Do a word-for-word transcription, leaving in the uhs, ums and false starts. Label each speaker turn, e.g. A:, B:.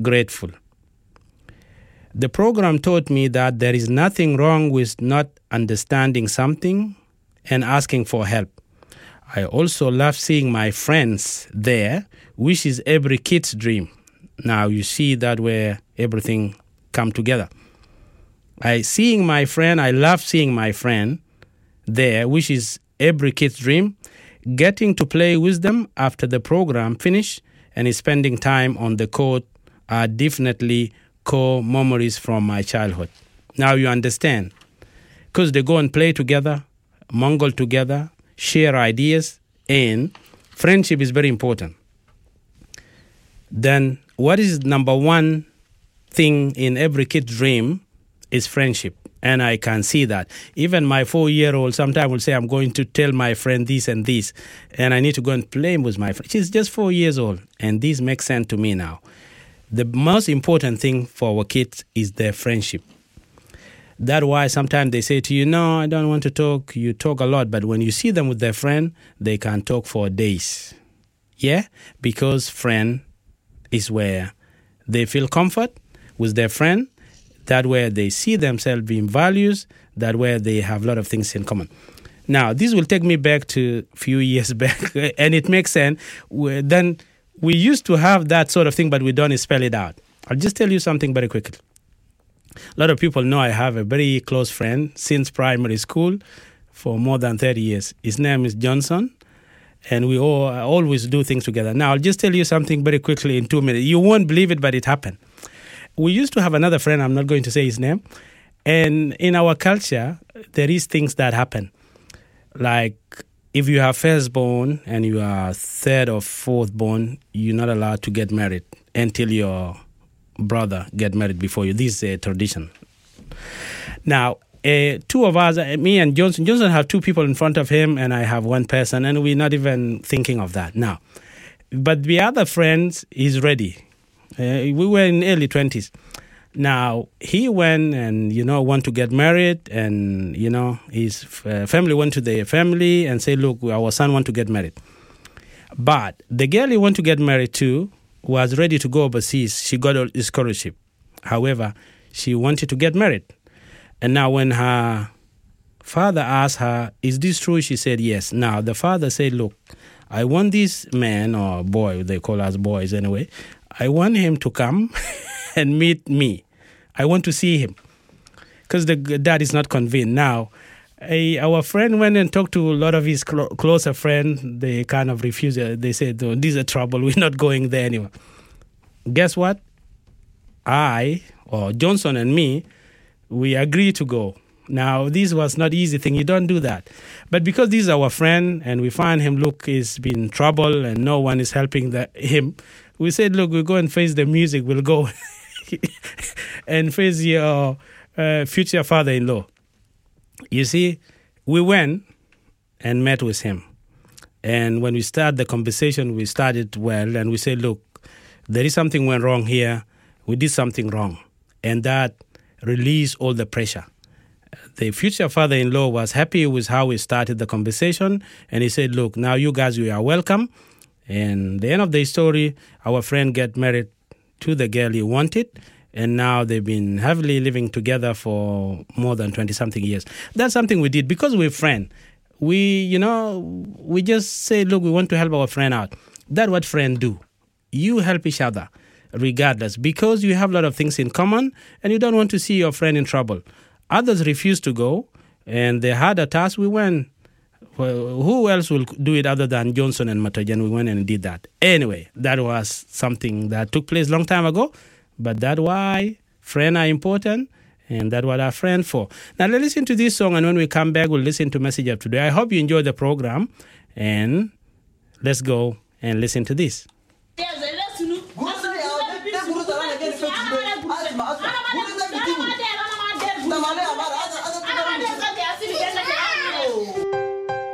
A: grateful. The program taught me that there is nothing wrong with not understanding something and asking for help. I also love seeing my friends there, which is every kid's dream. Now you see that where everything come together. I seeing my friend, I love seeing my friend there, which is every kid's dream, getting to play with them after the program finish and spending time on the court are definitely core memories from my childhood. Now you understand. Because they go and play together, mingle together, share ideas, and friendship is very important. Then what is number one thing in every kid's dream is friendship. And I can see that. Even my four-year-old sometimes will say, I'm going to tell my friend this and this, and I need to go and play with my friend. She's just four years old, and this makes sense to me now. The most important thing for our kids is their friendship. That's why sometimes they say to you, no, I don't want to talk. You talk a lot, but when you see them with their friend, they can talk for days. Yeah? Because friend is where they feel comfort with their friend. That where they see themselves being valued. That where they have a lot of things in common. Now, this will take me back to a few years back, and it makes sense. Then we used to have that sort of thing, but we don't spell it out. I'll just tell you something very quickly. A lot of people know I have a very close friend since primary school for more than thirty years. His name is Johnson, and we all always do things together. Now, I'll just tell you something very quickly in two minutes. You won't believe it, but it happened. We used to have another friend, I'm not going to say his name, and in our culture, there is things that happen. Like, if you have firstborn and you are third or fourth born, you're not allowed to get married until your brother get married before you. This is a tradition. Now, uh, two of us, uh, me and Johnson, Johnson have two people in front of him, and I have one person, and we're not even thinking of that now. But the other friend is ready. Uh, we were in early twenties. Now, he went and, you know, want to get married, and, you know, his uh, family went to their family and say, look, our son want to get married. But the girl he want to get married to was ready to go overseas. She got a scholarship. However, she wanted to get married. And now when her father asked her, is this true? She said, yes. Now, the father said, look, I want this man, or boy, they call us boys anyway, I want him to come and meet me. I want to see him. Because the dad is not convinced. Now, a, our friend went and talked to a lot of his clo- closer friends. They kind of refused. They said, oh, this is a trouble. We're not going there anymore. Guess what? I, or Johnson and me, we agreed to go. Now, this was not easy thing. You don't do that. But because this is our friend and we find him, look, he's been in trouble and no one is helping the, him, we said, look, we'll go and face the music. We'll go and face your uh, future father-in-law. You see, we went and met with him. And when we started the conversation, we started well. And we said, look, there is something went wrong here. We did something wrong. And that released all the pressure. The future father-in-law was happy with how we started the conversation. And he said, look, now you guys, you are welcome. And the end of the story, our friend got married to the girl he wanted. And now they've been heavily living together for more than twenty-something years. That's something we did because we're friends. We, you know, we just say, look, we want to help our friend out. That's what friends do. You help each other regardless because you have a lot of things in common and you don't want to see your friend in trouble. Others refused to go and they had a task. We went. Well, who else will do it other than Johnson and Matajan? We went and did that. Anyway, that was something that took place a long time ago. But that's why friends are important, and that's what our friends for. Now, let's listen to this song, and when we come back, we'll listen to Message of Today. I hope you enjoy the program, and let's go and listen to this.